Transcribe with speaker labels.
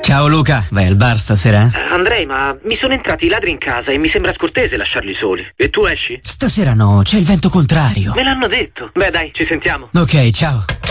Speaker 1: Ciao Luca, vai al bar stasera?
Speaker 2: Andrei, ma mi sono entrati i ladri in casa e mi sembra scortese lasciarli soli. E tu esci?
Speaker 1: Stasera no, c'è il vento contrario.
Speaker 2: Me l'hanno detto. Beh dai, ci sentiamo.
Speaker 1: Ok, ciao.